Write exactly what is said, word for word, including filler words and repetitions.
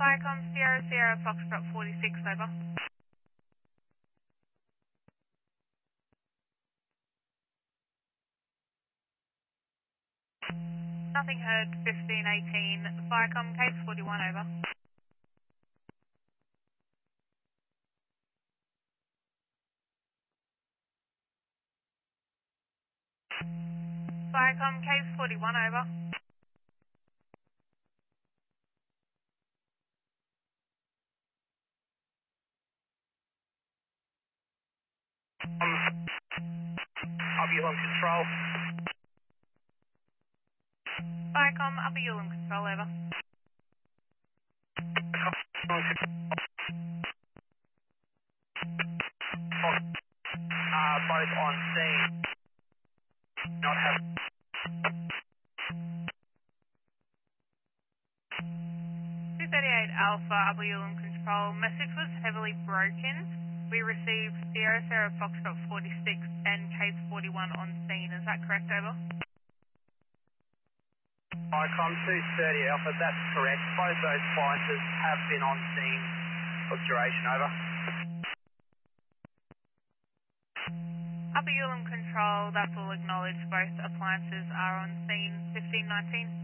Viacom Sierra Sierra Foxtrot forty-six, over. Nothing heard, fifteen eighteen. Viacom Case forty-one, over. Viacom Case forty-one, over. Um, I'll be on control. Viacom Upper Ulam Control, over. Uh, both on scene. Not have. two thirty-eight Alpha Upper Ulam Control. Message was heavily broken. We received Sierra Sierra Foxtrot forty-six and Case forty-one on scene. Is that correct, over? Icom two thirty Alpha, that's correct. Both those appliances have been on scene for duration, over. Upper Ulam Control, that's all acknowledged. Both appliances are on scene. fifteen nineteen.